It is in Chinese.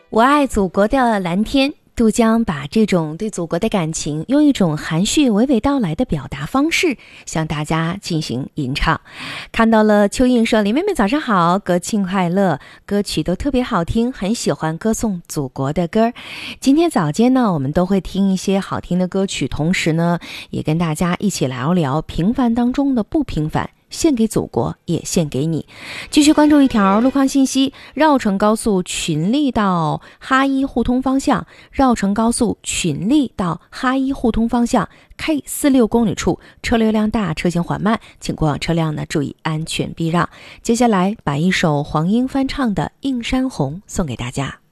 我爱祖国的蓝天，杜江把这种对祖国的感情用一种含蓄娓娓道来的表达方式向大家进行吟唱。看到了蚯蚓说，李妹妹早上好，国庆快乐，歌曲都特别好听，很喜欢歌颂祖国的歌。今天早间呢，我们都会听一些好听的歌曲，同时呢也跟大家一起聊聊平凡当中的不平凡，献给祖国，也献给你。继续关注一条路况信息，绕城高速群力到哈一互通方向，绕城高速群力到哈一互通方向 K46公里处车流量大，车行缓慢，请过往车辆呢注意安全避让。接下来把一首黄英翻唱的《映山红》送给大家。